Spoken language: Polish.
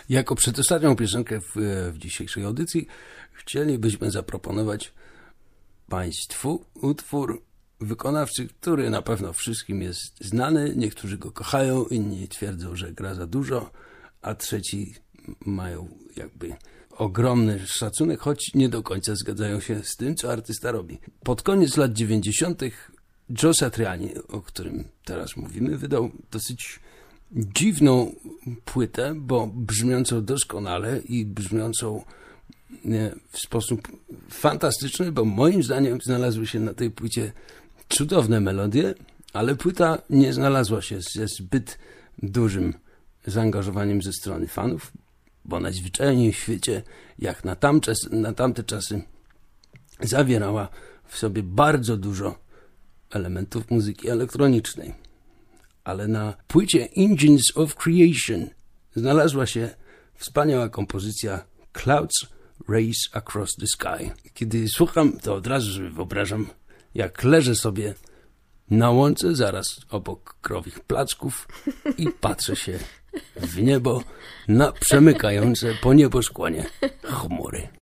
Jako przedostatnią piosenkę w dzisiejszej audycji chcielibyśmy zaproponować Państwu utwór wykonawcy, który na pewno wszystkim jest znany. Niektórzy go kochają, inni twierdzą, że gra za dużo, a trzeci mają jakby ogromny szacunek, choć nie do końca zgadzają się z tym, co artysta robi. Pod koniec lat 90. Joe Satriani, o którym teraz mówimy, wydał dosyć dziwną płytę, bo brzmiącą doskonale i brzmiącą w sposób fantastyczny, bo moim zdaniem znalazły się na tej płycie cudowne melodie, ale płyta nie znalazła się ze zbyt dużym zaangażowaniem ze strony fanów, bo najzwyczajniej w świecie, jak na tamte czasy, zawierała w sobie bardzo dużo elementów muzyki elektronicznej. Ale na płycie Engines of Creation znalazła się wspaniała kompozycja Clouds Race Across the Sky. Kiedy słucham, to od razu sobie wyobrażam, jak leżę sobie na łące zaraz obok krowich placków i patrzę się w niebo na przemykające po nieboskłonie chmury.